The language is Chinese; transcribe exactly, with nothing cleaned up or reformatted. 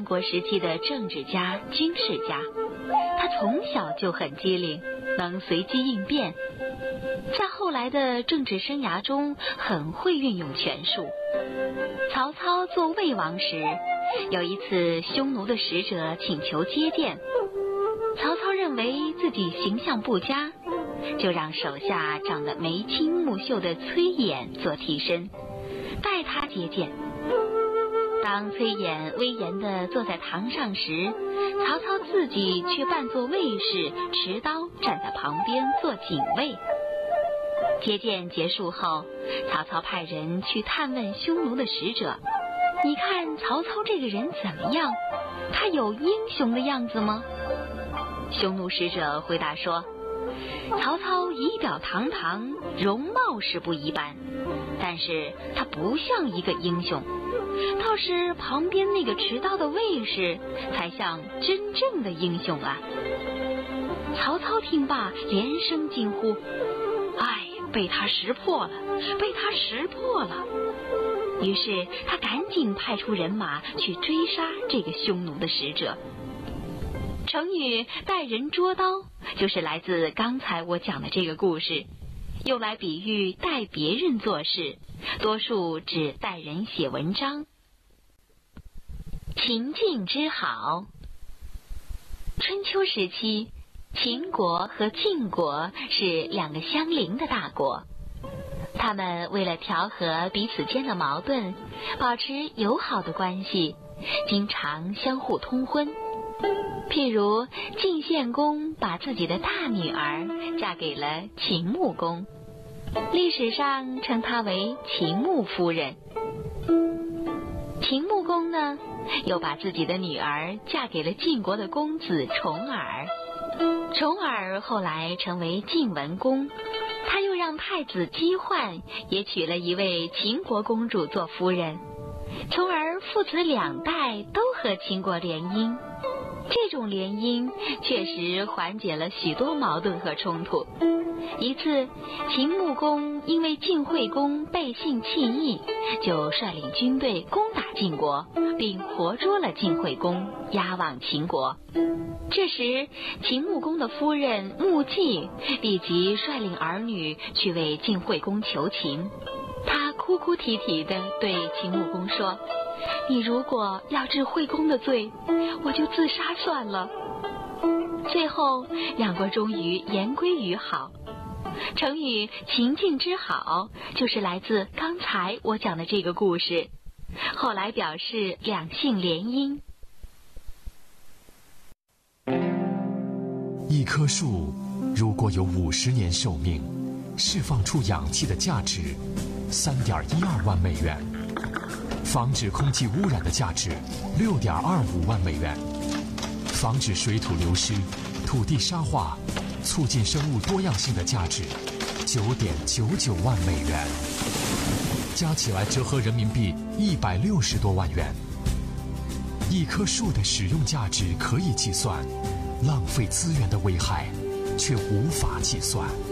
国时期的政治家、军事家，他从小就很机灵，能随机应变，在后来的政治生涯中很会运用权术。曹操做魏王时，有一次匈奴的使者请求接见，曹操认为自己形象不佳，就让手下长得眉清目秀的崔琰做替身，代他接见。当崔琰威严地坐在堂上时，曹操自己却扮作卫士，持刀站在旁边做警卫。接见结束后，曹操派人去探问匈奴的使者，你看曹操这个人怎么样？他有英雄的样子吗？匈奴使者回答说，曹操仪表堂堂，容貌是不一般，但是他不像一个英雄，倒是旁边那个持刀的卫士才像真正的英雄啊。曹操听罢连声惊呼，哎，被他识破了，被他识破了。于是他赶紧派出人马去追杀这个匈奴的使者。成语带人捉刀就是来自刚才我讲的这个故事，用来比喻带别人做事，多数指带人写文章。秦晋之好。春秋时期，秦国和晋国是两个相邻的大国，他们为了调和彼此间的矛盾，保持友好的关系，经常相互通婚。譬如晋献公把自己的大女儿嫁给了秦穆公，历史上称她为秦穆夫人。秦穆公呢，又把自己的女儿嫁给了晋国的公子重耳，重耳后来成为晋文公，他又让太子姬焕也娶了一位秦国公主做夫人，从而父子两代都和秦国联姻。这种联姻确实缓解了许多矛盾和冲突。一次，秦穆公因为晋惠公背信弃义，就率领军队攻打晋国，并活捉了晋惠公，押往秦国。这时，秦穆公的夫人穆季立即率领儿女去为晋惠公求情。他哭哭啼啼地对秦穆公说，你如果要治惠公的罪，我就自杀算了。最后两国终于言归于好。成语秦晋之好就是来自刚才我讲的这个故事，后来表示两性联姻。 一棵树如果有五十年寿命，释放出氧气的价值三点一二万美元，防止空气污染的价值六点二五万美元，防止水土流失、土地沙化、促进生物多样性的价值九点九九万美元，加起来折合人民币一百六十多万元。一棵树的使用价值可以计算，浪费资源的危害却无法计算。